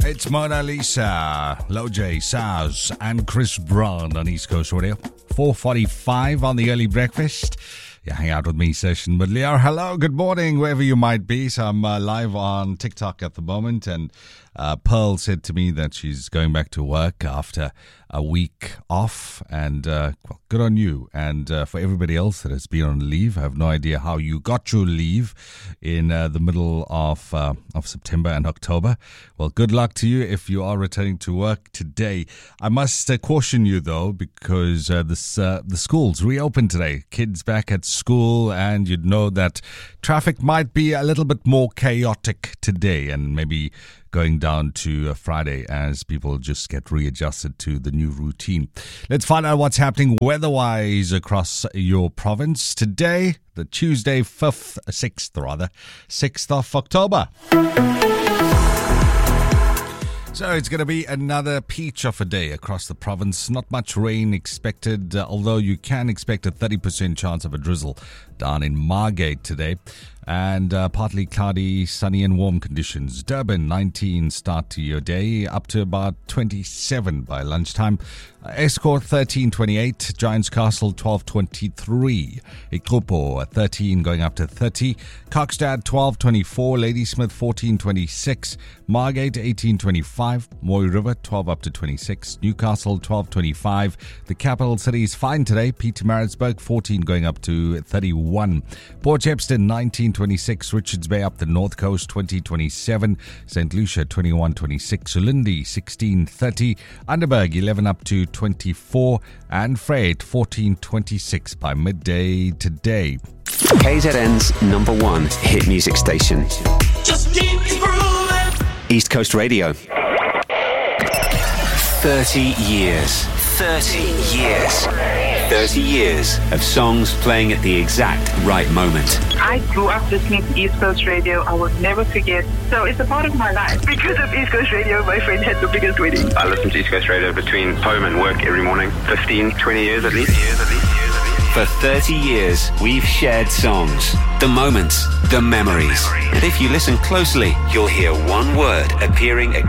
It's Mona Lisa, Loj, Saz, and Chris Brown on East Coast Radio. 4:45 on the early breakfast. You hang out with me, Session Mudliar. Hello, good morning, wherever you might be. So I'm live on TikTok at the moment, and Pearl said to me that she's going back to work after a week off, and well, good on you. And for everybody else that has been on leave, I have no idea how you got your leave in the middle of September and October. Well, good luck to you if you are returning to work today. I must caution you, though, because the schools reopened today. Kids back at school, and you'd know that traffic might be a little bit more chaotic today, and maybe going down to Friday as people just get readjusted to the new routine. Let's find out what's happening weather-wise across your province today, the Tuesday, 6th of October. So it's going to be another peach of a day across the province. Not much rain expected, although you can expect a 30% chance of a drizzle down in Margate today. And partly cloudy, sunny and warm conditions. Durban, 19 start to your day, up to about 27 by lunchtime. Escort, 13:28. Giants Castle, 12:23. Ikopo, 13 going up to 30. Kokstad, 12:24. Ladysmith, 14:26. Margate, 18:25. Moy River, 12 up to 26. Newcastle, 12:25. The capital city is fine today. Pietermaritzburg, 14 going up to 31. Port Shepstone, 19:26. Richards Bay up the north coast, 20:27. St. Lucia, 21:26. Ulindi, 16:30. Underberg, 11 up to 24. And Freight, 14:26 by midday today. KZN's number one hit music station. Just keep it grooving. East Coast Radio. 30 years. 30 years. 30 years of songs playing at the exact right moment. I grew up listening to East Coast Radio. I will never forget. So it's a part of my life. Because of East Coast Radio, my friend had the biggest wedding. I listen to East Coast Radio between home and work every morning. 15, 20 years at least. For 30 years, we've shared songs, the moments, the memories. And if you listen closely, you'll hear one word appearing